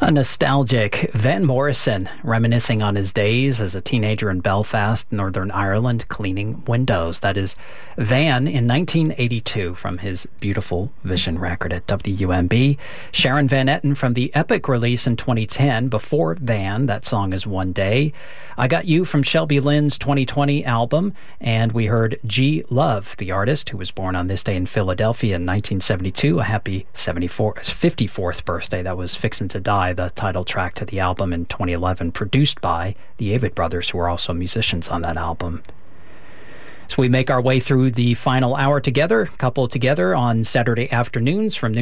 A nostalgic Van Morrison reminiscing on his days as a teenager in Belfast, Northern Ireland, cleaning windows. That is Van in 1982 from his Beautiful Vision record at WUMB. Sharon Van Etten from the Epic release in 2010. Before Van, that song is One Day. I Got You from Shelby Lynn's 2020 album. And we heard G. Love, the artist who was born on this day in Philadelphia in 1972. A happy 54th birthday. That was Fixin' to Die, the title track to the album in 2011, produced by the Avett Brothers, who are also musicians on that album. So we make our way through the final hour together, coupled together on Saturday afternoons from